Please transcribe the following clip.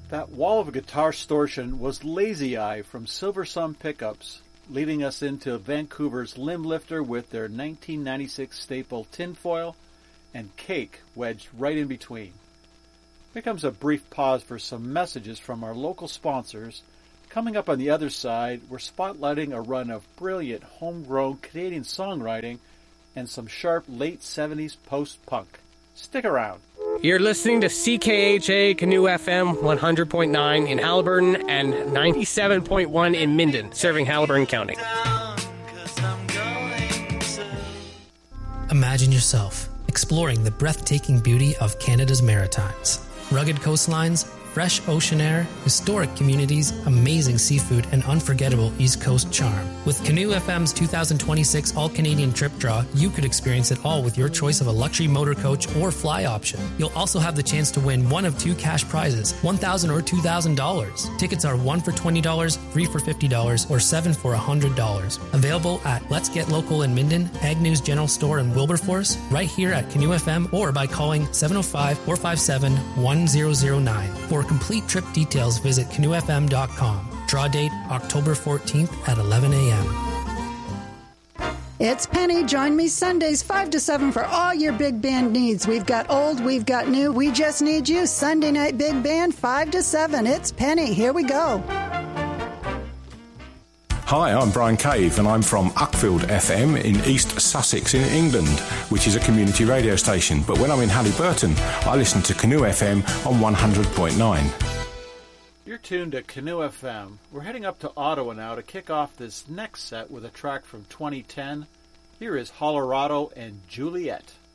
That wall of guitar distortion was Lazy Eye from Silver Sun Pickups, leading us into Vancouver's Limb Lifter with their 1996 staple Tinfoil and Cake wedged right in between. Here comes a brief pause for some messages from our local sponsors. Coming up on the other side, we're spotlighting a run of brilliant homegrown Canadian songwriting and some sharp late 70s post-punk. Stick around. You're listening to CKHA Canoe FM 100.9 in Haliburton and 97.1 in Minden, serving Haliburton County. Imagine yourself exploring the breathtaking beauty of Canada's Maritimes. Rugged coastlines, fresh ocean air, historic communities, amazing seafood, and unforgettable East Coast charm. With Canoe FM's 2026 All-Canadian Trip Draw, you could experience it all with your choice of a luxury motor coach or fly option. You'll also have the chance to win one of two cash prizes, $1,000 or $2,000. Tickets are 1 for $20, 3 for $50, or 7 for $100. Available at Let's Get Local in Minden, Agnew's General Store in Wilberforce, right here at Canoe FM, or by calling 705-457-1009. For complete trip details, visit canoefm.com. Draw date October 14th at 11 a.m. It's Penny. Join me Sundays 5 to 7 for all your big band needs. We've got old, we've got new. We just need you. Sunday night big band 5 to 7. It's Penny. Here we go. Hi, I'm Brian Cave and I'm from Uckfield FM in East Sussex in England, which is a community radio station. But when I'm in Halliburton, I listen to Canoe FM on 100.9. You're tuned to Canoe FM. We're heading up to Ottawa now to kick off this next set with a track from 2010. Here is Hollerado and Juliet.